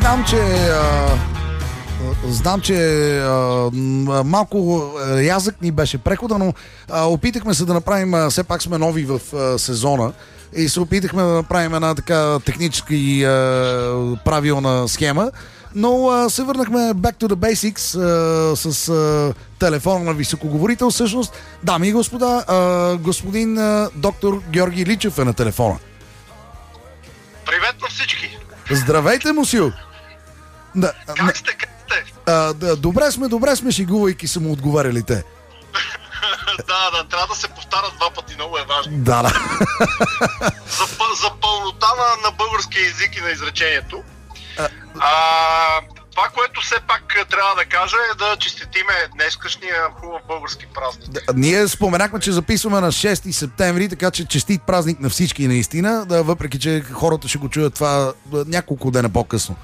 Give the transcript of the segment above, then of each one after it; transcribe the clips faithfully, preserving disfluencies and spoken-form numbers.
знам, че а, знам, че а, малко рязък ни беше прехода, но а, опитахме се да направим, а, все пак сме нови в а, сезона и се опитахме да направим една така технически и а, правилна схема, но а, се върнахме back to the basics а, с а, телефона на високоговорител. Всъщност, дами и господа, а, господин а, доктор Георги Личев е на телефона. Привет на всички! Здравейте, мусил! Да, как сте, как сте? А, да, добре сме, добре сме, шегувайки са му отговаряли те. да, да, трябва да се повтаря два пъти, много е важно. Да, да. за, за пълнота на, на българския език и на изречението. А, а, това, което все пак трябва да кажа е да честитиме днескашния хубав български празник. Да, ние споменахме, че записваме на шести септември, така че честит празник на всички наистина, да, въпреки че хората ще го чуят това няколко дена по-късно.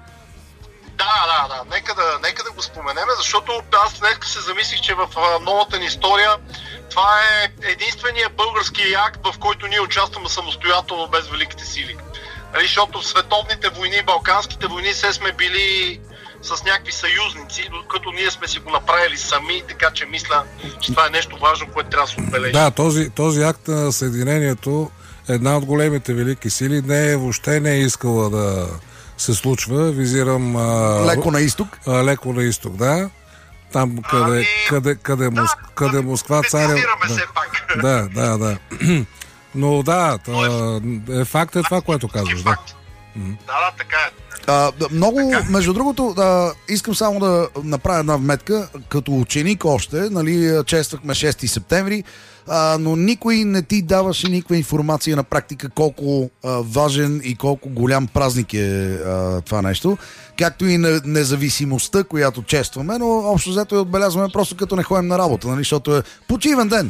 Да, да, да. Нека да, нека да го споменеме, защото аз днес се замислих, че в новата ни история това е единствения български акт, в който ние участваме самостоятелно без великите сили. Защото в световните войни, балканските войни, все сме били с някакви съюзници, докато ние сме си го направили сами, така че мисля, че това е нещо важно, което трябва да се отбележи. Да, този, този акт на съединението, една от големите велики сили, не е, въобще не е искала да се случва. Визирам... А, леко на изток. А, леко на изток, да. Там, къде, ами, къде, къде, да, Моск... къде да, Москва царя... Да, все пак. Да, да, да. Но да, та, е факт е това, което казваш. Да, да, да, така е. А, много, така. Между другото, да, искам само да направя една вметка. Като ученик още, нали, чествахме шести септември, а, но никой не ти даваше никаква информация на практика колко а, важен и колко голям празник е а, това нещо. Както и на независимостта, която честваме, но общо взето я отбелязваме просто като не ходим на работа, нали, защото е почивен ден.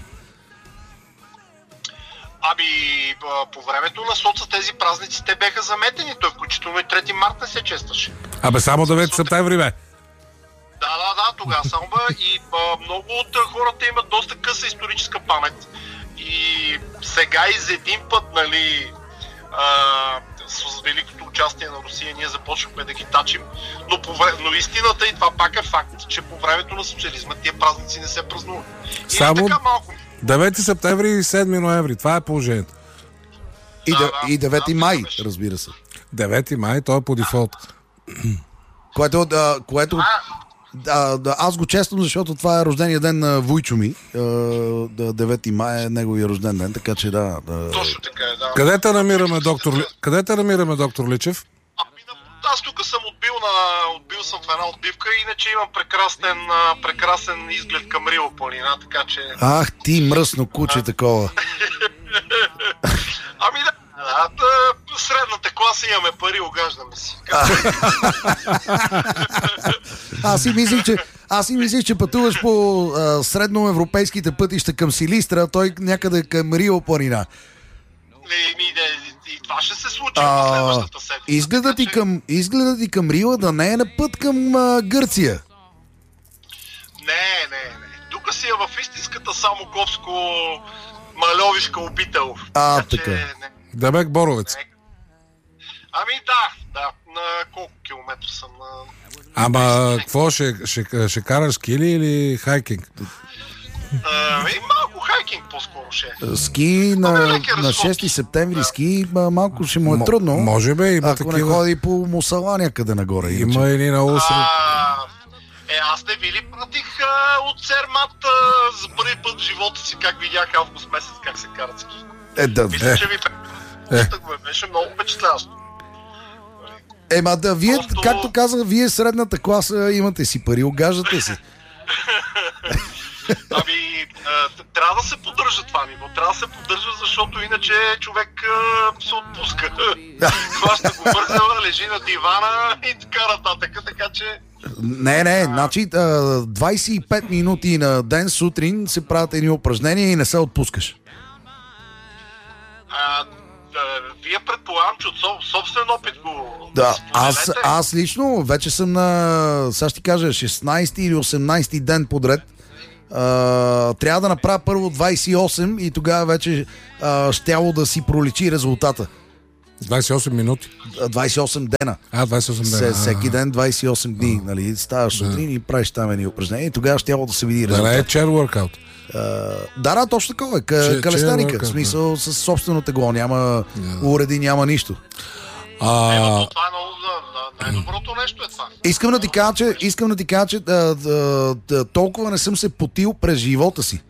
Ами, по времето на соца тези празници те беха заметени. Той включително и трети март не се честваше. Абе, само девети септември, бе. Да, да, да, тогава само бе. И а, много от хората имат доста къса историческа памет. И сега из един път, нали, а, с великото участие на Русия ние започнахме да ги тачим. Но, по, но истината, и това пак е факт, че по времето на социализма тия празници не се празнуват. И само... така малко... девети септември и седми ноември. Това е положението. И, да, да, да, и девети да, май, да, разбира се. девети май, той е по дефолт. Което, да, което да, да, аз го чествам, защото това е рождения ден на Вуйчо ми. Да, девети май е неговия рожден ден, така че да. да... Точно така е, да. Къде те намираме, доктор, Къде те намираме, доктор Личев? Аз тук съм отбил, на, отбил съм в една отбивка, иначе имам прекрасен, прекрасен изглед към Рила планина, така че... Ах, ти мръсно куче такова. Ами да, да, да, средната класа имаме пари, огаждаме си. Аз си мислих, че, аз си мислих, че пътуваш по а, средноевропейските пътища към Силистра, той някъде към Рила планина. И, и, и, и това ще се случи в следващата седмица. Изгледът ти, към, изгледът ти към Рила да не е на път към а, Гърция. Не, не, не. Тук си е в истинската Самоковско-Мальовишка обител. А, така. така. Не. Дебек Боровец. Ами да, да. На колко километра съм? На... Ама, какво, ще, ще, ще караш скили или хайкинг? Ами, малко хайкинг по-скоро ще. Ски на, на шести септември, да. Ски малко ще му е трудно. Може би, има ако такива... не ходи по Мусала някъде нагоре. Има или на остров. Е, аз не ви ли пратих а, от Сермат а, за първи път в живота си, как видях август месец, как се карат ски. Е, да. Мисля, е. че ви е. беше много впечатляващо. Ема да, вие, Просто... както казах, вие средната класа имате си пари, огаждате си. Ами, а, трябва да се поддържа това ниво, трябва да се поддържа, защото иначе човек а, се отпуска. Хваща го бързала, лежи на дивана и така нататък, така че... Не, не, значи двайсет и пет минути на ден сутрин се правят едни упражнения и не се отпускаш. А, да, вие предполагам, че от собствен опит го да, аз, аз лично вече съм на, сега ще ти кажа, шестнайсети или осемнайсети ден подред. Uh, трябва да направя първо двайсет и осем и тогава вече uh, щяло да си проличи резултата. двайсет и осем минути. двайсет и осем дена. А, двайсет и осем дена. Всеки ден двайсет и осем дни. Нали? Ставаш сутрин и правиш там едни упражнения и тогава ще трябва да се види резултат. Да, е чер workout. Uh, да, да, точно такова е. К- калестаника. В смисъл с собствено тегло. Няма yeah. уреди, няма нищо. А... Ето, това е много, най-доброто нещо е това. Искам да ти кажа, че, искам да ти кажа, че да, да, да, толкова не съм се потил през живота си.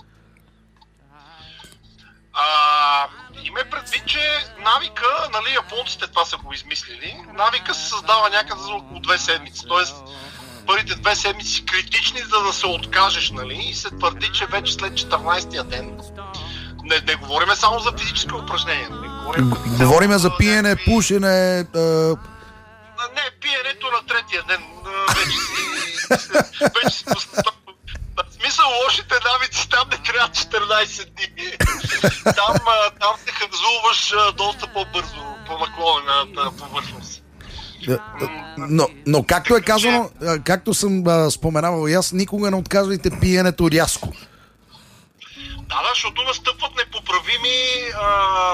А, има предвид, че навика, нали, японците това са го измислили, навика се създава някъде за около две седмици. Тоест, първите две седмици критични, за да се откажеш, нали, и се твърди, че вече след четиринайсетия ден. Не, не говорим само за физическо упражнение. Нали? Говорим, говорим за пиене, някакви... пушене. А... Не, пиенето на третия ден вече си... вече си в смисъл, лошите навици там не трябва четиринайсет дни. Там, там се хъбзуваш доста по-бързо, по наклонената повърхност. Но, но както е казано, както съм а, споменавал и аз, никога не отказвайте пиенето рязко. Да, да, защото настъпват непоправими а,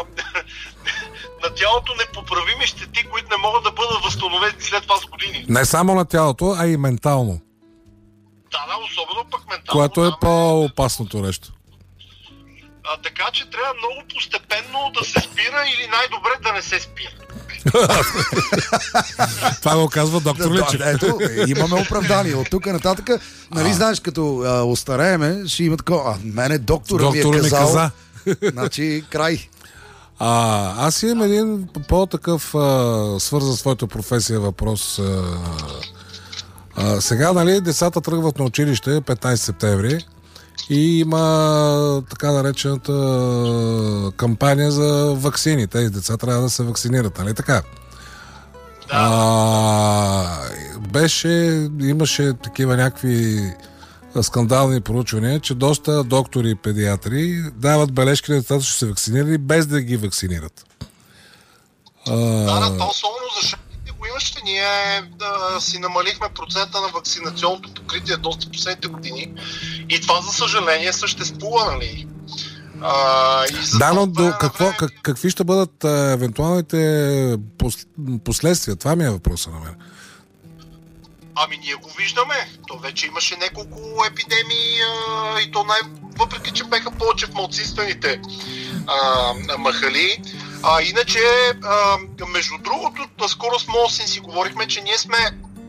на тялото непоправими щети, които не могат да бъдат възстановени след това с години. Не само на тялото, а и ментално. Да, да, особено пък ментално. Което е по-опасното нещо. А, така че трябва много постепенно да се спира или най-добре да не се спира. Това го казва доктор Личев. Ето, имаме оправдание. От тук нататък, нали знаеш, като а, остарееме, ще има такова. А, мене доктора ми е казал. Каза. Значи, край. А, аз имам един по-такъв а, свързан с твоята професия въпрос. А, а, сега, нали, децата тръгват на училище петнайсети септември и има така наречената кампания за ваксини. Тези деца трябва да се вакцинират, нали така? Да. А, беше, имаше такива някакви скандални проучвания, че доста доктори и педиатри дават бележки на децата, че се вакцинирали, без да ги вакцинират. А... Да, да, то особено за шапките го имаше. Ние да, си намалихме процента на вакцинационното покритие доста последните години и това, за съжаление, съществува, нали? А, и да, но до, какво, време... как, какви ще бъдат а, евентуалните пос, последствия? Това ми е въпроса на мен. Ами ние го виждаме. То вече имаше няколко епидемии а, и то най... въпреки, че беха повече в малцинствените а, махали. А, иначе, а, между другото, скоро с моят син си говорихме, че ние сме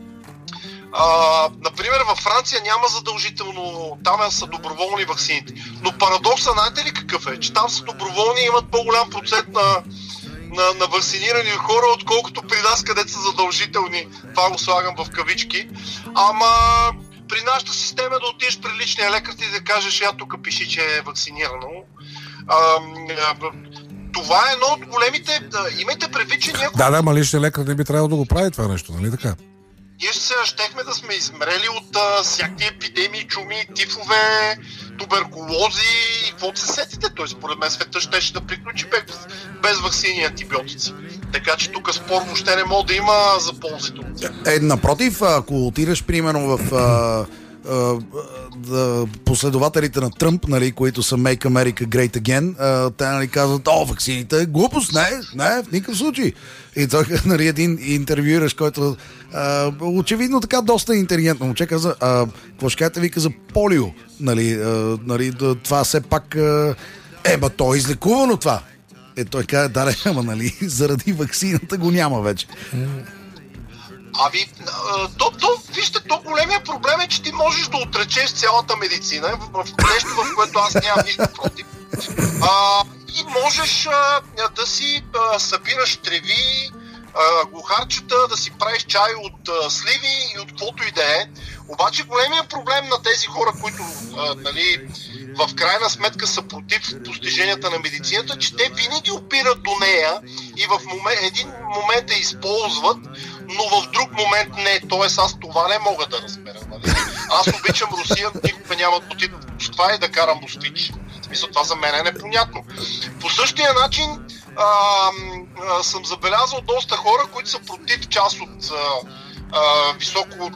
а, например, във Франция няма задължително, там са доброволни ваксините. Но парадокса, знаете ли какъв е? Че там са доброволни и имат по-голям процент на На, на вакцинирани хора, отколкото при нас, където са задължителни. Това го слагам в кавички. Ама при нашата система да отидеш при личния лекар и да кажеш, я тук пиши, че е вакцинирано. А, а, това е едно от големите... Да, имайте предвид, че ние... Да, да, ма личния лекар не би трябвало да го прави това нещо, нали така? Ние ще се щехме да сме измрели от а, всякакви епидемии, чуми, тифове, туберкулози и какво се сетите. Той според мен света щеше да приключи без, без ваксини и антибиотици. Така че тук спор въобще не може да има за ползите. Е, напротив, ако отидеш примерно в а, а, а, последователите на Тръмп, нали, които са Make America Great Again, а, те, нали, казват, о, ваксините, глупост, не, не, в никакъв случай. И той, нали, един интервюираш, който а, очевидно така доста интелигентно момче каза, а, какво ще кажете, вика за полио, нали, а, нали, това все пак а, е, ба, то е излекувано това. Е, той каза, да, ама, нали, заради ваксината го няма вече. Ами, то, то, вижте, то големия проблем е, че ти можеш да отречеш цялата медицина в, в нещо, в което аз нямам нищо против. А, и можеш а, да си а, събираш треви, а, глухарчета, да си правиш чай от а, сливи и от каквото и да е. Обаче големия проблем на тези хора, които а, нали, в крайна сметка са против постиженията на медицината, че те винаги опират до нея и в момент, един момент я използват, но в друг момент не. Тоест аз това не мога да разбера. Нали? Аз обичам Русия, никога няма да отида в Москва и да карам москвич. В смисъл, това за мен е непонятно. По същия начин а, а, съм забелязал доста хора, които са против част от а, а,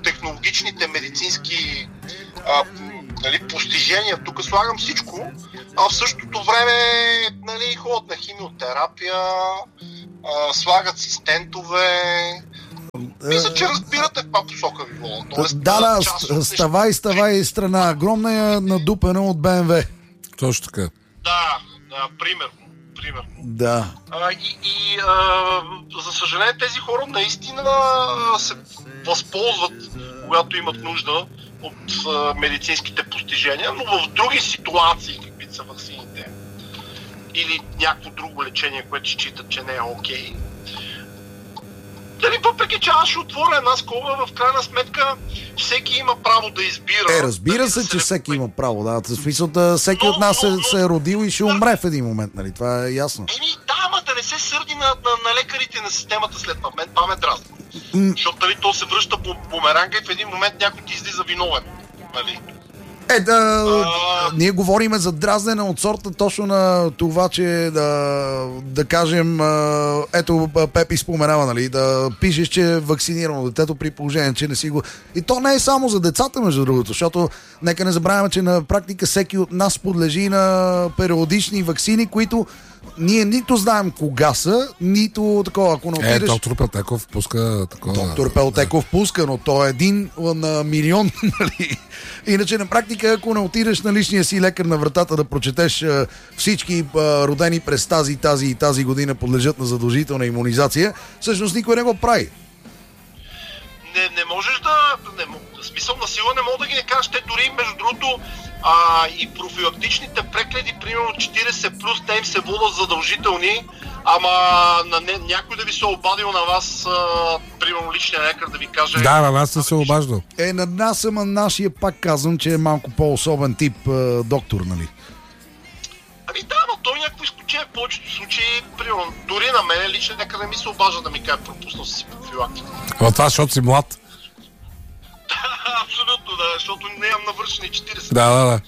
високотехнологичните медицински а, нали, постижения. Тук слагам всичко, а в същото време, нали, ходят на химиотерапия, а, слагат си стентове. Мисля, че разбирате в каква посока ви вода. Тоест, да, да, част ставай, ставай страна. Огромна е надупена от Б М В. Точно така. Да, да, примерно. примерно. Да. А, и, и а, за съжаление тези хора наистина се възползват, когато имат нужда от а, медицинските постижения, но в други ситуации, каквито са ваксините или някакво друго лечение, което считат, че не е окей. Дали, въпреки че аз ще отворя една скоба, в крайна сметка всеки има право да избира. Е, разбира дали се, да че се всеки лекува. има право. Да. В смисъл, да, всеки Но, от нас но, се, но... се е родил и ще умре в един момент, нали? Това е ясно. Еми, да, ама да не се сърди на, на, на лекарите на системата след това. Мен това ме дразни. М. Защото нали, то се връща по бумеранга и в един момент някой ти излиза виновен. Нали? Е, да, А. ние говориме за дразнене от сорта точно на това, че да, да кажем, а, ето Пепи споменава, нали, да пишеш, че е вакцинирано детето при положение, че не си го... И то не е само за децата, между другото, защото нека не забравяме, че на практика всеки от нас подлежи на периодични ваксини, които ние нито знаем кога са, нито такова, ако не Е, отидеш... доктор Петеков пуска такова. Доктор Пелтеков пуска, но той е един на милион, нали? Иначе на практика, ако не отидеш на личния си лекар на вратата да прочетеш а, всички а, родени през тази, тази и тази година подлежат на задължителна имунизация, всъщност никой не го прави. Не, не можеш да... Не, в смисъл на сила не мога да ги не кажеш. Те дори, между другото, а, и профилактичните прегледи, примерно четирийсет плюс, те им се водят задължителни, ама на не, някой да ви се обадил на вас, а, примерно личния лекар да ви каже... Да, на нас не се обаждал. Е, на нас, ама нашия, пак казвам, че е малко по-особен тип а, доктор, нали? Ами да, но той някакво изключение в повечето случаи, примерно, дори на мен лично лекар не ми се обажда да ми каже пропуснал си профилактика. А това, защото си млад. Абсолютно, да, защото не имам навършени четирийсет. Да, да, да.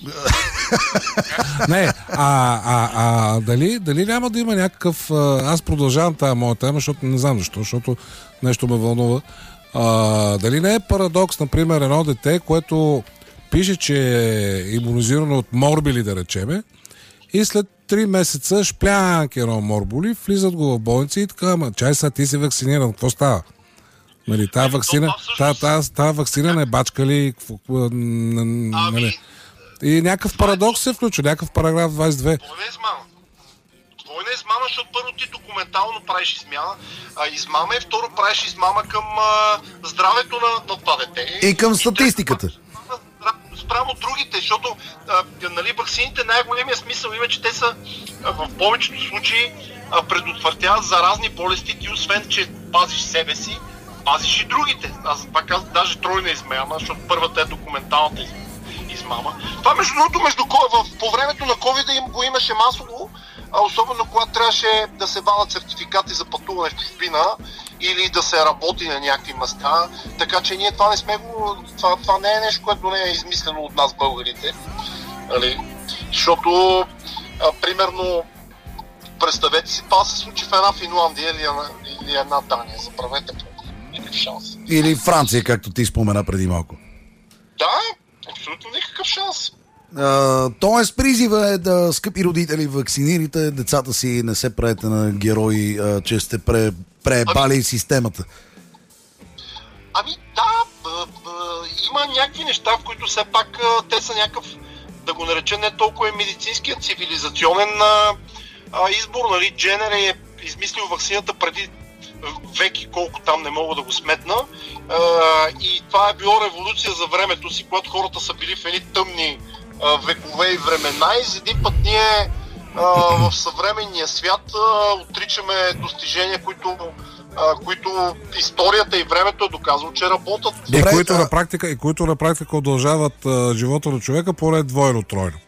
Не, а, а, а дали, дали няма да има някакъв... а, Аз продължавам тази моя тема, защото не знам защо, защото нещо ме вълнува. А, дали не е парадокс, например, едно дете, което пише, че е имунизирано от морбили, да речеме, и след три месеца шплянки едно морболи, влизат го в болница и така, ама чай сега ти си вакциниран, какво става? Нали, тази вакцина, тази, тази, тази вакцина не бачка ли? Нали? И някакъв парадокс се включва, някакъв параграф двайсет и две. Това не е измама. Това не е измама, защото първо ти документално правиш измяна, а, измама и второ правиш измама към а, здравето на, на това дете. И към статистиката. Спрямо другите, защото а, нали, ваксините най-големия смисъл има, че те са а, в повечето случаи а, предотвратяват заразни болести, ти освен, че пазиш себе си, пазиш и другите. Аз това казвам, даже тройна измама, защото първата е документалната измама. Това между другото, между, в, по времето на ковид им го имаше масово, а особено когато трябваше да се вадят сертификати за пътуване в чужбина или да се работи на някакви места. Така че ние това не сме го... Това, това не е нещо, което не е измислено от нас, българите. Али? Защото, а, примерно, представете си, това се случи в една Финландия или една, или една Дания. Забравете никакъв шанс. Или Франция, както ти спомена преди малко. Да, абсолютно никакъв шанс. Uh, тоест призива е да, скъпи родители, вакцинирайте децата си, не се правете на герои, uh, че сте пре, преебали ами, системата. Ами да, б, б, има някакви неща, в които все пак а, те са някакъв, да го наречем, не толкова медицинският, цивилизационен а, а, избор. Нали? Дженер е измислил ваксината преди веки, колко там не мога да го сметна. А, и това е било революция за времето си, когато хората са били в едни тъмни векове и времена и за един път ние а, в съвременния свят а, отричаме достижения, които, а, които историята и времето е доказало, че работят. И които, а... на практика, и които на практика удължават а, живота на човека поне двойно-тройно.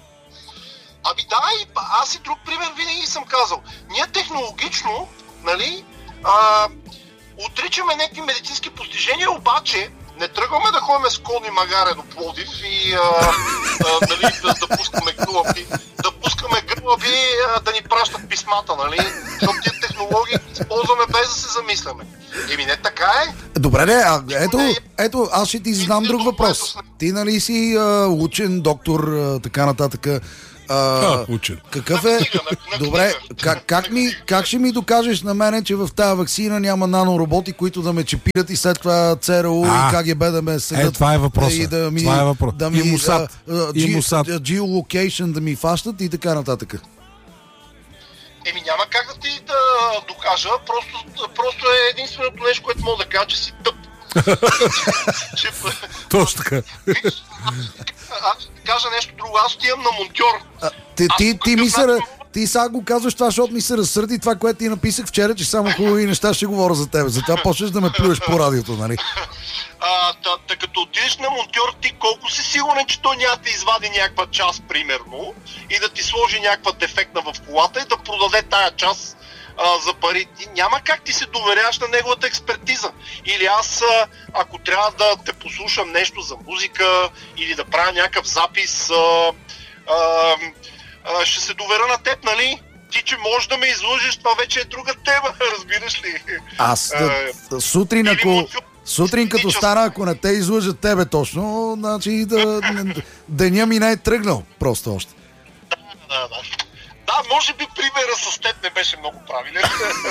Ами да, и аз и друг пример винаги съм казал. Ние технологично, нали, а, отричаме някакви медицински постижения, обаче не тръгваме да ходим с конни магаре до Пловдив и а, а, нали, да, да пускаме гълъби, да пускаме гълъби а, да ни пращат писмата, нали? Защото тия технологии използваме без да се замисляме. Еми не така е. Добре, не, а, ето, ето, аз ще ти задам друг въпрос. Ти нали си а, учен, доктор, а, така нататък. А, учен. Какъв е? Добре, как, как, ми, как ще ми докажеш на мене, че в тази ваксина няма нанороботи, които да ме чипират и след това ЦРУ А, и КГБ да ме седат? Е, това е въпросът. И да ми, това е въпрос. да ми, и Мусад. а, а, и G, Мусад. Geolocation да ми фащат и така нататък. Еми няма как да ти да докажа, просто, просто е единственото нещо, което мога да кажа, че си тъп. че, Точно така. Виж, аз ще кажа нещо друго, аз отивам на монтьор. А, ти, ти, ти, ми се, ти сега го казваш това, защото ми се разсърди това, което ти написах вчера, че само хубави неща ще говоря за теб. Затова почнеш да ме плюеш по радиото, нали? А, та, та, като отидеш на монтьор, ти колко си сигурен, че той няма да извади някаква част, примерно, и да ти сложи някаква дефектна в колата и да продаде тая част а, за пари. Ти няма как ти се доверяваш на неговата експертиза. Или аз, а, ако трябва да те послушам нещо за музика или да правя някакъв запис, а, а, а, ще се доверя на теб, нали? Ти, че можеш да ме излъжеш, това вече е друга тема, разбираш ли? Аз да, сутрин, ако... Сутрин като стана, ако не те излъжат тебе точно, значи да, деня ми не е тръгнал просто още. Да, да, да. Да, може би примера с теб не беше много правилен.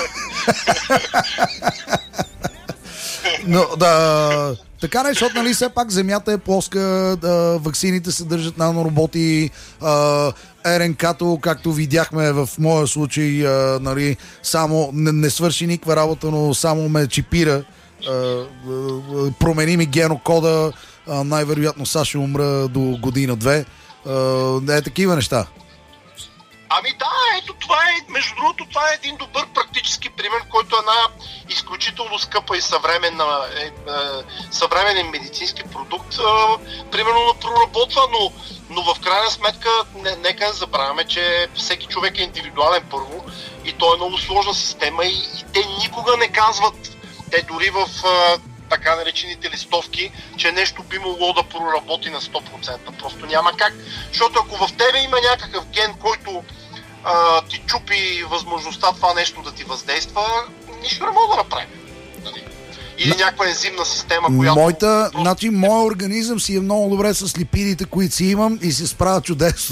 Но да... Така не, защото нали все пак земята е плоска, да, ваксините съдържат нанороботи, а, РНК-то, както видяхме в моя случай, а, нали, само не, не свърши никаква работа, но само ме чипира. А, а, промени ми генокода, а, най-вероятно сега ще умра до година-две. Е такива неща. Ами да, ето това е, между другото, това е един добър практически пример, който е една изключително скъпа и съвременна, е, е, съвременен медицински продукт, е, примерно на проработва, но, но в крайна сметка не, нека не забравяме, че всеки човек е индивидуален първо и то е много сложна система и, и те никога не казват, те дори в е, така наречените листовки, че нещо би могло да проработи на сто процента. Просто няма как. Защото ако в тебе има някакъв ген, който а, ти чупи възможността това нещо да ти въздейства, нищо не мога да направим. Или някаква ензимна система, която... Моята, просто... значи, моят организъм си е много добре с липидите, които си имам и се справя чудесно.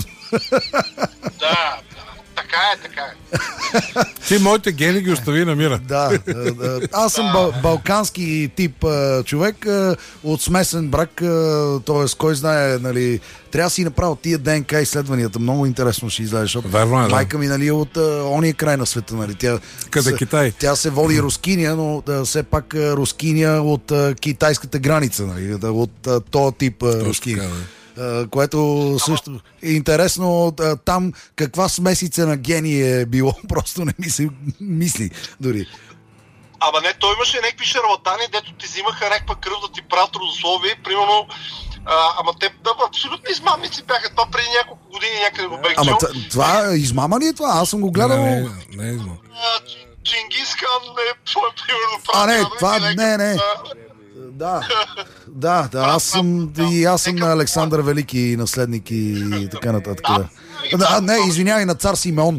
Да, така е, така е. Ти моите гени ги остави на мира. Да, аз съм да. балкански тип а, човек а, от смесен брак, т.е. кой знае, нали, трябва да си направя тия ДНК изследванията. Много интересно ще излезе, защото Верно е, да. майка ми, нали, от а, ония край на света, нали. Тя, Къде се, Китай? Тя се води рускиня, но да, все пак а, рускиня от а, китайската граница, нали, да, от а, този тип а, рускиня. Така, Uh, което също е интересно, uh, там каква смесица на гени е било, просто не ми се мисли дори. Ама не, той имаше някакви шарлатани, дето ти взимаха някаква кръв да ти правят родословие, примерно, а, ама те да, абсолютно измамници бяха, това преди няколко години някъде го бях. Ама това измама ли е това? Аз съм го гледал. Не, не, не е измама. Чингис Хан е, примерно, а не, това не, не. Да, да, да, аз съм и аз съм на Александър Велики наследник и така нататък. Да, не, извинявай, на цар Симеон.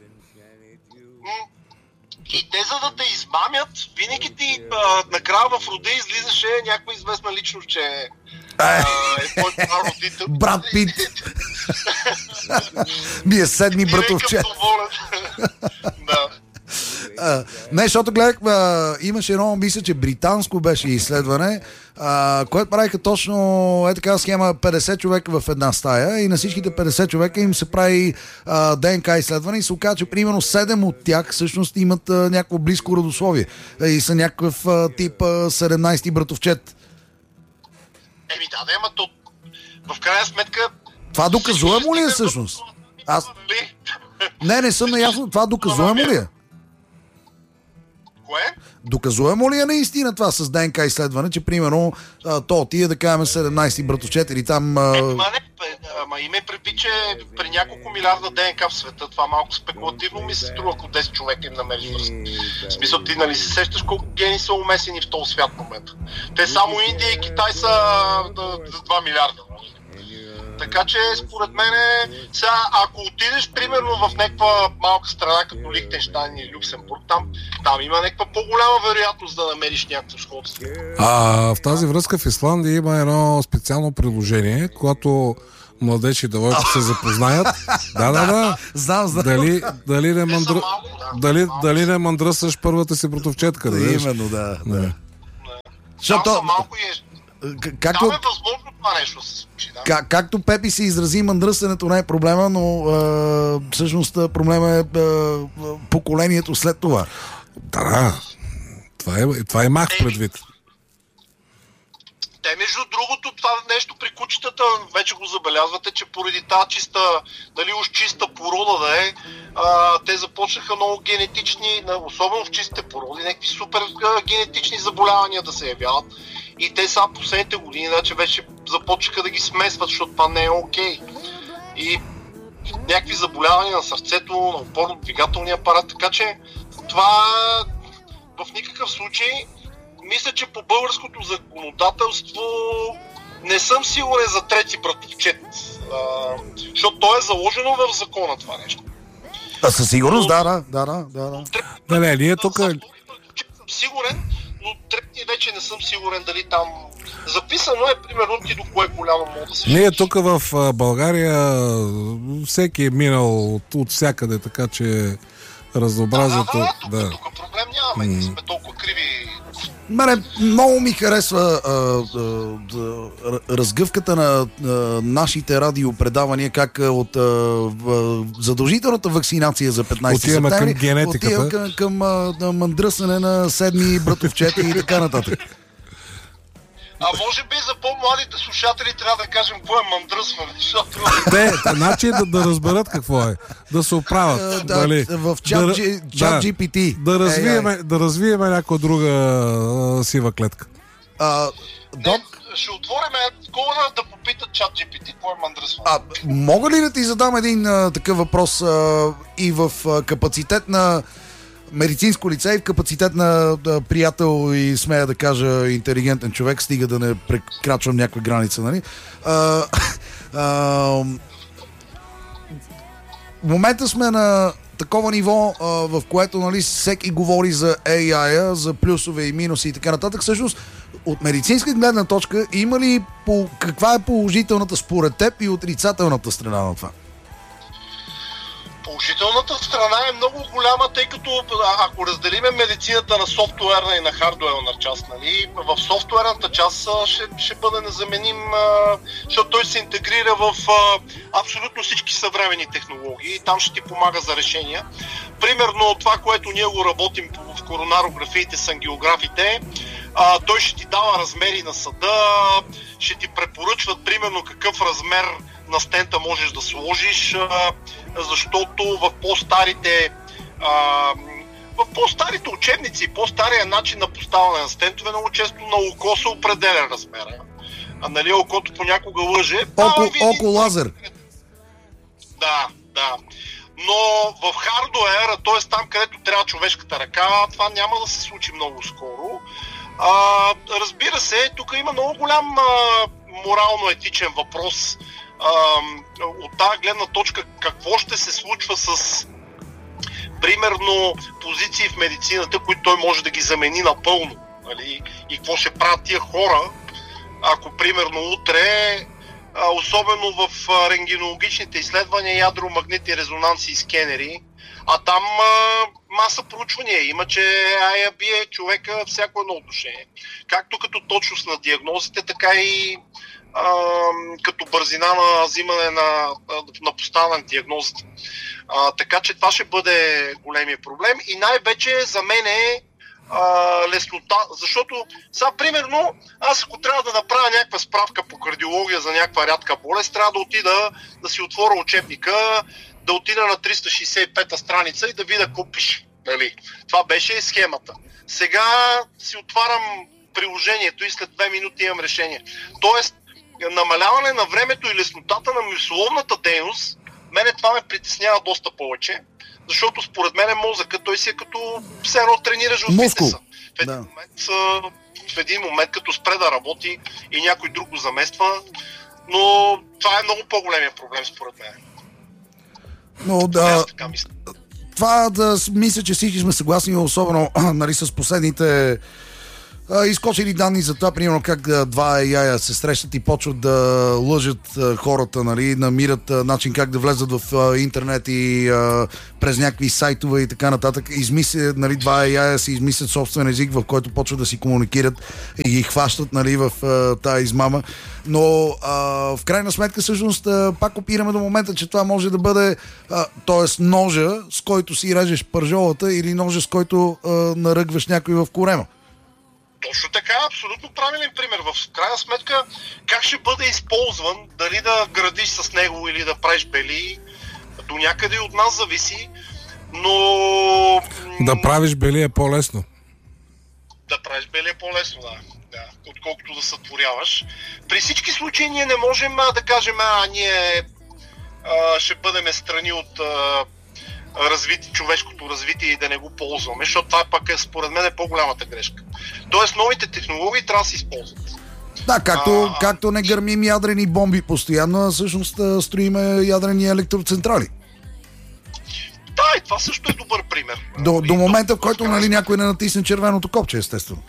И те, за да те измамят, винаги ти а, накрая в рода излизаше някаква известна личност, че е, а, е твой родител. Брат Пит. Ми е седми братовчет. Да. Uh, не, защото гледах, uh, имаше едно, мисля, че британско беше изследване, uh, което правиха точно е така схема петдесет човека в една стая и на всичките петдесет човека им се прави uh, ДНК изследване и се оказа, че примерно седем от тях всъщност имат uh, някакво близко родословие и са някакъв uh, тип uh, седемнайсети братовчет. Еми да, да, ама то в крайна сметка... Това доказуемо ли е всъщност? Аз... Не, не съм наясно. Това доказуемо ли е? Кое? Доказуемо ли е наистина това с ДНК изследване, че примерно то ти е да кажем седемнайсети братовчет или там... А... Е, ма не, ама име предвид, че при няколко милиарда ДНК в света, това малко спекулативно ми се струва, ако десет човека им намериш връзка. В смисъл, ти нали се сещаш колко гени са умесени в този свят в момента. Те само Индия и Китай са за два милиарда. Така че, според мен, сега, ако отидеш, примерно, в някаква малка страна, като Лихтенщайн или Люксембург, там, там има някаква по-голяма вероятност да намериш някакво сходство. А в тази връзка в Исландия има едно специално приложение, когато младежи и девойки се запознаят. Да, да, да. Знам, знам. Дали, дали не мандра... малко, да. дали, Малко. дали не мандръсваш първата си братовчетка, да видиш? Именно, да. Не. да. Защото... Защото, малко и е... к- както, Там е възможно това нещо да се случи, да. как, както Пепи се изрази, мандръсенето не е проблема, но а, всъщност проблема е а, поколението след това. Да, да. Това е, това е мах предвид. Те, между другото, това нещо при кучетата, вече го забелязвате, че поради тази чиста, дали уж чиста порода да е, а, те започнаха много генетични, особено в чистите породи, някакви супер а, генетични заболявания да се явяват. И те са последните години, значи вече започнаха да ги смесват, защото това не е окей. И някакви заболявания на сърцето, на опорно-двигателния апарат, така че това в никакъв случай. Мисля, че по българското законодателство не съм сигурен за трети братовчет, а, защото то е заложено в закона това нещо. А със сигурност, да, да, да, да, да. Да, не, ние тук... За втори братовчет съм сигурен, но трети вече не съм сигурен дали там... Записано е, примерно, ти до кое коляно мога да се... Ние тук в а, България всеки е минал от, от всякъде, така че разнообразието... Да, да, да, да. тук, тук проблем нямаме, не сме толкова криви. Мене много ми харесва а, а, а, разгъвката на а, нашите радиопредавания, как а, от а, в, задължителната вакцинация за петнайсети Отиваме септември към генетиката. отива към, към а, на мандръсане на седми братовчети и така нататък. А може би за по-младите слушатели трябва да кажем какво е мандръсване, защото... Те, значи да, да разберат какво е. Да се оправят. А, дали, да, в чат, да, G, чат да, джи пи ти. Да развиеме, да развиеме някоя друга а, сива клетка. А, док, Не, ще отворим кога да попитат чат джи пи ти, какво е мандръсване. а, мога ли да ти задам един а, такъв въпрос а, и в а, капацитет на медицинско лице и в капацитет на да, приятел и смея да кажа интелигентен човек, стига да не прекрачвам някаква граница, нали? А, а, в момента сме на такова ниво, а, в което, нали, всеки говори за ей ай, за плюсове и минуси и така нататък. Всъщност, от медицинска гледна точка, има ли по, каква е положителната според теб и отрицателната страна на това? Положителната страна е много голяма, тъй като ако разделиме медицината на софтуерна и на хардуерна част, нали, в софтуерната част ще, ще бъде незаменим, защото той се интегрира в абсолютно всички съвременни технологии и там ще ти помага за решения. Примерно това, което ние го работим в коронарографиите с ангиографите, а, той ще ти дава размери на съда, ще ти препоръчват примерно какъв размер на стента можеш да сложиш, а, защото в по-старите а, в по-старите учебници и по-стария начин на поставяне на стентове много често на око се определя размера. А нали окото понякога лъже. Око, види... око лазер. Да, да. Но в хардуера, т.е. там, където трябва човешката ръка, това няма да се случи много скоро. А, разбира се, тук има много голям а, морално-етичен въпрос. А, от тази гледна точка, какво ще се случва с примерно позиции в медицината, които той може да ги замени напълно. Нали? И какво ще правят тия хора, ако примерно утре, а, особено в а, рентгенологичните изследвания, ядромагнитни резонанси и скенери, а там а, маса проучвания има, че ай ей би е човека всяко едно отношение. Както като точност на диагнозите, така и а, като бързина на взимане на, на поставяне на диагнозата. А, така че това ще бъде големия проблем и най-вече за мен е а, леснота, защото сега примерно аз ако трябва да направя някаква справка по кардиология за някаква рядка болест, трябва да отида да си отворя учебника, да отида на триста шейсет и пета страница и да видя какво пише. Нали? Това беше схемата. Сега си отварям приложението и след две минути имам решение. Тоест, намаляване на времето и леснотата на мисловната дейност, мене това ме притеснява доста повече, защото според мен мозъкът, той си е като все едно тренираш в фитнеса. В един, да. момент, в един момент, като спре да работи и някой друг го замества, но това е много по-големия проблем според мен. Но да, това да мисля, че всички сме съгласни, особено нали, с последните а, изкочили данни за това, примерно как а, два ей ай се срещат и почват да лъжат а, хората, нали, намират а, начин как да влезат в а, интернет и а, през някакви сайтове и така нататък. Измислят, нали, два ей ай си измислят собствен език, в който почват да си комуникират и ги хващат, нали, в а, тая измама. Но а, в крайна сметка всъщност а, пак опираме до момента, че това може да бъде а, т.е. ножа, с който си режеш пържолата или ножа, с който а, наръгваш някой в корема. Точно така, абсолютно правилен пример. В крайна сметка, как ще бъде използван, дали да градиш с него или да правиш бели, до някъде от нас зависи, но... Да правиш бели е по-лесно. Да правиш бели е по-лесно, да. да. Отколкото да сътворяваш. При всички случаи ние не можем а, да кажем, а ние а, ще бъдем страни от... А, развити, човешкото развитие и да не го ползваме, защото това пък е според мен е по-голямата грешка. Тоест новите технологии трябва да се използват. Да, както, а, както не гърмим ядрени бомби постоянно, а всъщност строиме ядрени електроцентрали. Да, и това също е добър пример. До, до момента, в който, нали, някой не натисне червеното копче, естествено.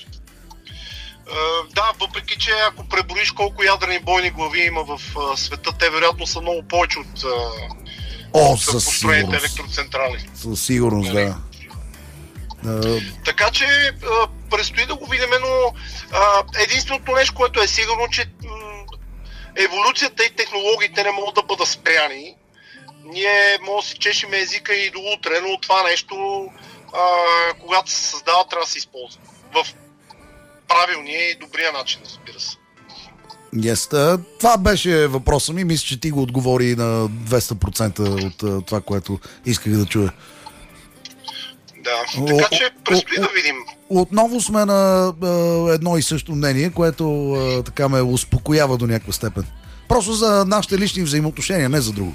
Да, въпреки че ако преброиш колко ядрени бойни глави има в света, те вероятно са много повече от О, са построените електроцентрали. Със сигурност, да. Uh... Така че а, предстои да го видим, но а, единственото нещо, което е сигурно, че м- еволюцията и технологиите не могат да бъдат спряни. Ние може да си чешем езика и до утре, но това нещо, а, когато се създава, трябва да се използва. В правилния и добрия начин, разбира се. Yes, това беше въпроса ми. Мисля, че ти го отговори на двеста процента от това, което исках да чуя. Да, така че предстои да видим. Отново сме на а, едно и също мнение, което а, така ме успокоява до някаква степен. Просто за нашите лични взаимоотношения, не за друго.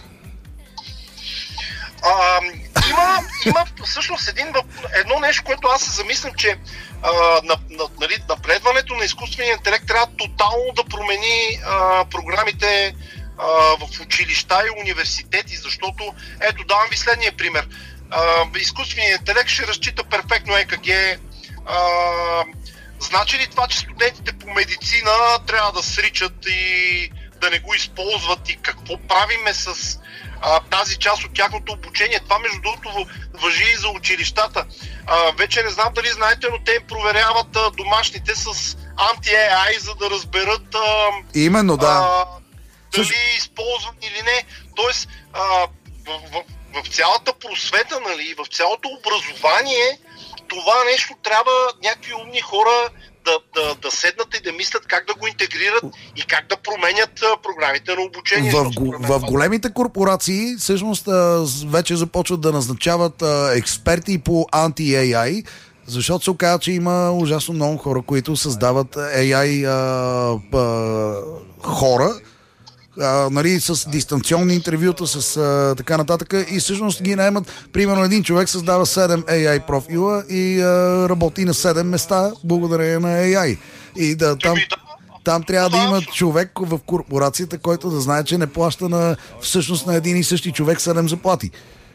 А, има, има всъщност един, едно нещо, което аз се замислям, че а, на, на, нали, напредването на изкуствения интелект трябва тотално да промени а, програмите а, в училища и университети, защото ето давам ви следния пример. А, изкуственият интелект ще разчита перфектно Е К Г. А, значи ли това, че студентите по медицина трябва да сричат и да не го използват и какво правиме с а, тази част от тяхното обучение? Това между другото важи и за училищата. А, вече не знам дали знаете, но те им проверяват а, домашните с анти-Ей Ай, за да разберат а, Именно, да. а, дали е използван или не. Тоест, а, в, в, в цялата просвета, нали, в цялото образование, това нещо трябва някакви умни хора да, да, да седнат и да мислят как да го интегрират и как да променят а, програмите на обучение. В, в, в големите корпорации всъщност а, вече започват да назначават а, експерти по анти-Ей Ай, защото се оказа, че има ужасно много хора, които създават Ей Ай а, а, хора, А, нали, с дистанционни интервюта, с а, така нататък, и всъщност ги наемат. Примерно един човек създава седем Ей Ай профила и а, работи на седем места благодарение на Ей Ай. И да, там, там трябва да има човек в корпорацията, който да знае, че не плаща на, всъщност на един и същи човек седем заплати.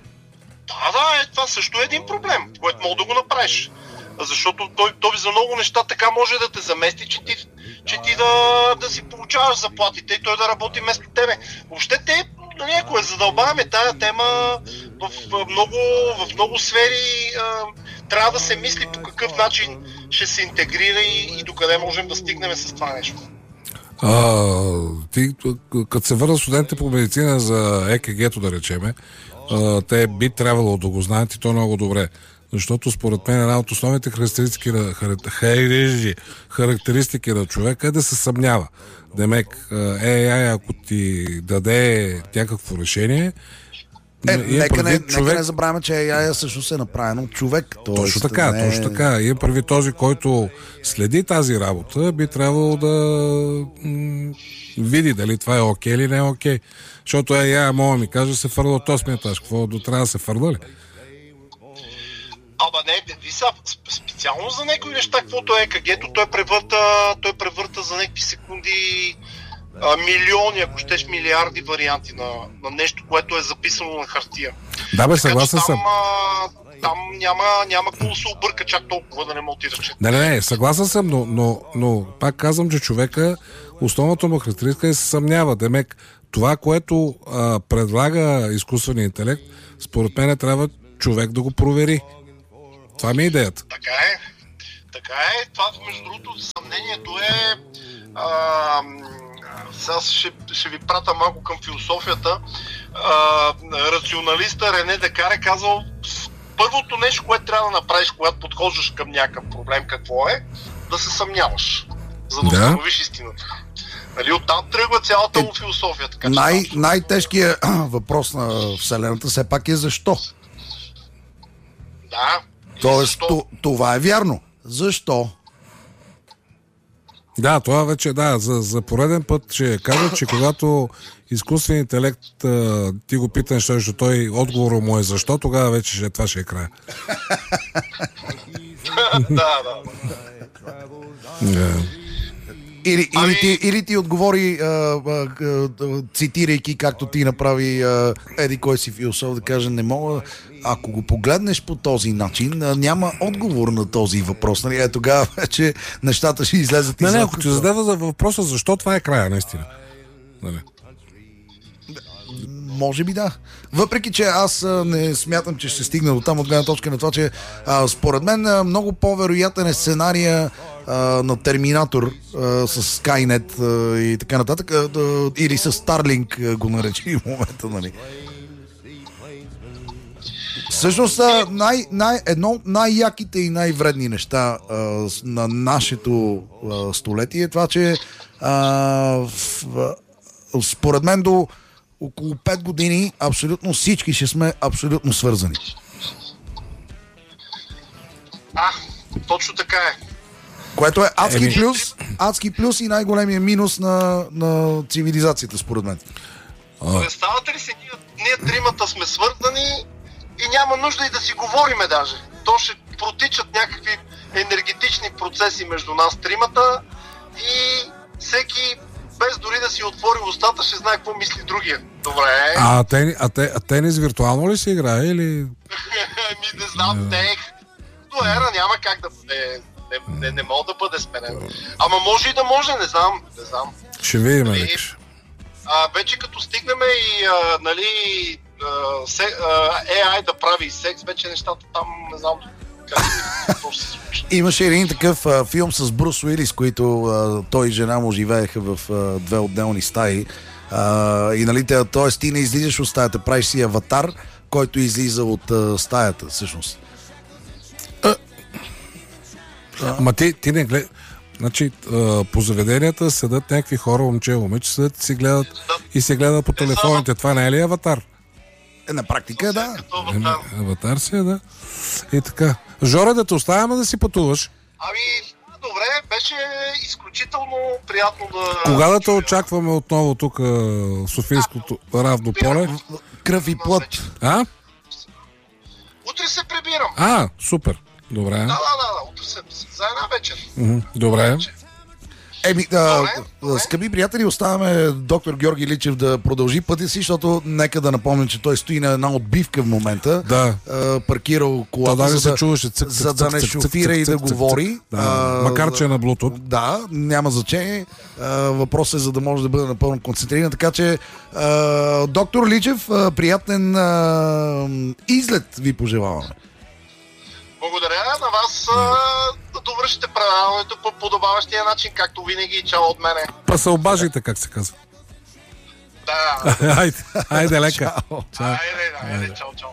Да, да, е, това също е един проблем, който мога да го направиш. Защото той, той за много неща така може да те замести, че ти, че ти да, да си получаваш заплатите и той да работи вместо тебе. Въобще те, ако я задълбаваме тая тема в много, в много сфери, а, трябва да се мисли по какъв начин ще се интегрира и, и докъде можем да стигнем с това нещо. А, ти, като се върнат студентите по медицина за Е К Г-то, да речеме, а, те би трябвало да го знаят и то много добре. Защото според мен една от основните характеристики на, характеристики на човека е да се съмнява. Демек, Ей Ай, ако ти даде някакво решение, Е, нека, не, човек... нека не забравяме, че Ей Ай всъщност е направено от човек. Точно така, не... точно така. И прави този, който следи тази работа, би трябвало да м- види дали това е окей или не е окей. Защото Ей Ай, мога ми каже, се фърля от осмия етаж. Какво до трябва да се фърля ли? Ама не, ви са специално за някои неща, каквото е Е К Г-то, той превърта, той превърта за някакви секунди а, милиони, ако щеш милиарди варианти на, на нещо, което е записано на хартия. Да, бе, Така, съгласен че съм. там, а, там няма, няма какво да се обърка чак толкова да не му отидеш. Не, не, не, съгласен съм, но, но, но пак казвам, че човека, основната му характеристика е се съмнява. Демек, това, което а, предлага изкуственият интелект, според мен трябва човек да го провери. Това ми е идеята. Така е. Така е. Това, между другото, съмнението е... А, сега ще, ще ви пратя малко към философията. А, рационалиста Рене Декар е казал, първото нещо, което трябва да направиш, когато подхождаш към някакъв проблем, какво е? Да се съмняваш, за да, Да. установиш истината. Нали, оттам тръгва цялата му философия. Така, че Най- там- най-тежкият въпрос на Вселената все пак е защо. Да. Тоест, Защо? то, това е вярно. Защо? Да, това вече, да, за, за пореден път ще кажа, че когато изкуственият интелект а, ти го питаш, защото той отговорът му е защо, тогава вече ще, това ще е края. да, да. Да. Или, Ами- или, ти, или ти отговори, а, а, а, цитирайки както ти направи а, еди кой си философ, да каже, не мога, ако го погледнеш по този начин, а, няма отговор на този въпрос. Нали? Е, тогава вече нещата ще излезат. Не, не, извън ако ти контрол. задава за въпроса защо, това е края, наистина. Нали? Може би да. Въпреки, че аз а, не смятам, че ще стигна до там от гледна точка на това, че а, според мен а, много по-вероятен е сценария а, на Терминатор а, с Skynet а, и така нататък, а, да, или с Starlink а, го наречи в момента, нали. Всъщност, а, най, най, едно от най-яките и най-вредни неща а, с- на нашето а, столетие е това, че а, в, а, според мен до около пет години абсолютно всички ще сме абсолютно свързани. А, точно така е. Което е адски Еми- плюс, адски плюс и най-големия минус на, на цивилизацията, според мен. А, Представате ли си, ние, ние тримата сме свързани и няма нужда и да си говориме даже. То ще протичат някакви енергетични процеси между нас тримата и всеки, без дори да си отвори устата, ще знае какво мисли другия. Добре. а, тени, а, те, а тенис виртуално ли се играе или... Ми не знам, не. До ера няма как да бъде. Не, не, не мога да бъде сменен. Ама може и да може, не знам. Не знам. Ще видим, Нали, викаш. А, вече като стигнем и а, нали, а, се, а, Ей Ай да прави секс, вече нещата там не знам как какво ще се случи. Имаше един такъв а, филм с Брус Уилис, които а, той и жена му живееха в а, две отделни стаи. А, и нали, т.е. ти не излизаш от стаята, правиш си аватар, който излиза от а, стаята, всъщност. Ама ти, ти не гледа... Значи, а, по заведенията седат някакви хора, момче, момиче, седат и си гледат, и се гледат по телефоните. Това не е ли аватар? Е, на практика, да. Като Еми, аватар. аватар си е, да. И така. Жоре, да те оставяме да си пътуваш. Ами, добре, беше изключително приятно да... Кога да те чуя. очакваме отново тук в Софийското равно поле? Кръв и плът. А? Утре се прибирам. А, супер. Добре. Да, да, да, да, утре се, за една вечер. Мгм, добре. Еми, а, Добре, добре. скъпи приятели, оставяме доктор Георги Личев да продължи пътя си, защото нека да напомним, че той стои на една отбивка в момента. Да. А, паркирал То колата, даже за се да, чуваше цък, за да не шофира и да говори. Да. А, Макар, че е на Bluetooth. Да, няма значение. А, въпросът е за да може да бъде напълно концентриран. Така че, а, доктор Личев, а, приятен а, излет ви пожелаваме. Благодаря на вас а, да довършите предаването по подобаващия начин, както винаги. Чао от мене. Па се обажите, как се казва. Да. Айде, айде лека. Чао. Чао. Айде, айде, чао, чао.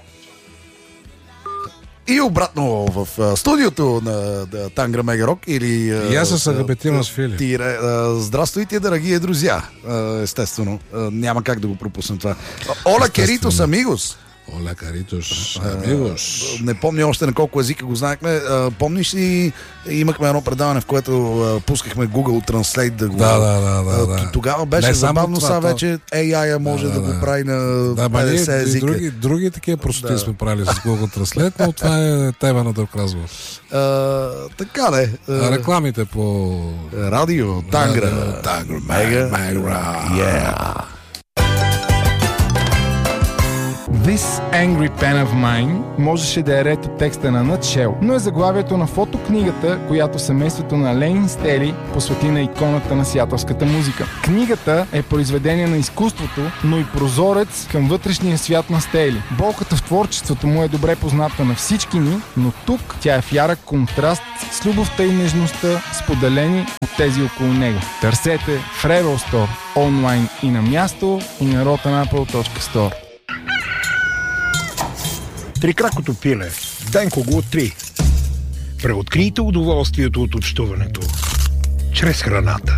И обратно в а, студиото на да, Тангра Мегарок или... а, И аз се съгъбетим а, с Фили. тире, а, Здравствуйте, дорогие друзья. А, естествено, а, няма как да го пропуснем това. А, Ола Керитос, амигос. Оля Каритош, амигош. Не помня още на колко езика го знаехме. А, помниш ли, имахме едно предаване, в което а, пускахме Google Translate да го... Да, да, да, да, да. Тогава беше забавно, сега вече ей ай може да, да, да го прави на да, петдесет езика. Други, други такива простоти да. Сме правили с Google Translate, но това е тема на друг разговор. Така де. А, рекламите по... Радио Тангра. Тангра. Мега. Yeah. This Angry Pen of Mine можеше да е ред от текста на Nutshell, но е заглавието на фотокнигата, която семейството на Ленин Стели посвети на иконата на сиатълската музика. Книгата е произведение на изкуството, но и прозорец към вътрешния свят на Стели. Болката в творчеството му е добре позната на всички ни, но тук тя е в ярък контраст с любовта и нежността, споделени от тези около него. Търсете в Rebel Store онлайн и на място, и на rotten apple точка store. Трикракото пиле. Денко го три. Преоткрийте удоволствието от общуването чрез храната.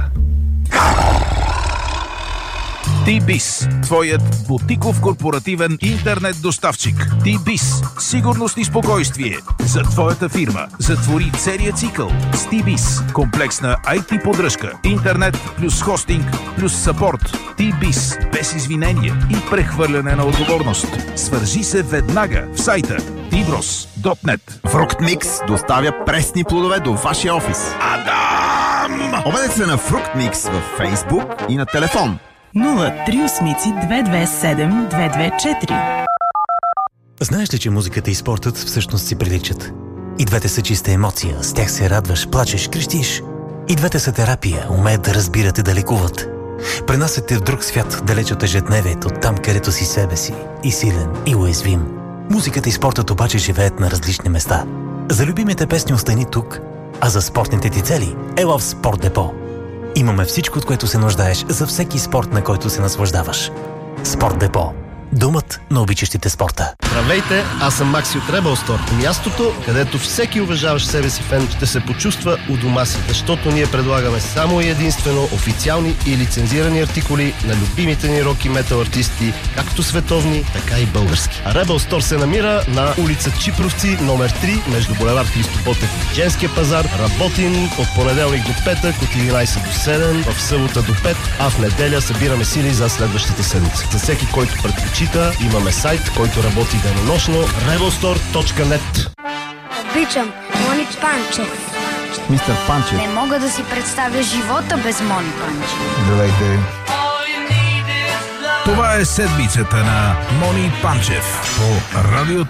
T-Biz, твоят бутиков корпоративен интернет доставчик. T-Biz, сигурност и спокойствие за твоята фирма. Затвори целият цикъл с T-Biz. Комплексна ай ти поддръжка, интернет плюс хостинг плюс съпорт. T-Biz, без извинение и прехвърляне на отговорност. Свържи се веднага в сайта ти брос точка нет. Фруктмикс доставя пресни плодове до вашия офис. Адам! Обадете се на Фруктмикс във Фейсбук и на телефон нула три осмици две две седем две две четири. Знаеш ли, че музиката и спортът всъщност си приличат? И двете са чиста емоция, с тях се радваш, плачеш, крещиш. И двете са терапия, умеят да разбират и да лекуват. Пренасят те в друг свят, далеч от ежедневието, там където си себе си, и силен, и уязвим. Музиката и спортът обаче живеят на различни места. За любимите песни остани тук, а за спортните ти цели ела в Спорт Депо. Имаме всичко, от което се нуждаеш за всеки спорт, на който се наслаждаваш. Спорт Депо. Думът на обичащите спорта. Здравейте, аз съм Макси от Rebel Store. Мястото, където всеки уважаващ себе си фен ще се почувства у дома си, защото ние предлагаме само и единствено официални и лицензирани артикули на любимите ни рок и метал артисти, както световни, така и български. А Rebel Store се намира на улица Чипровци, номер три, между булевард Христо Ботев и Женския пазар. Работим от понеделник до петък, от единайсет до седем, в събота до пет, а в неделя събираме сили за следващата седмица. За всеки, който предпочита, имаме сайт, който работи денонощно rebel store точка нет. Обичам Мони Панчев. Мистер Панчев. Не мога да си представя живота без Мони Панчев. Здравейте. Това е седмицата на Мони Панчев по радио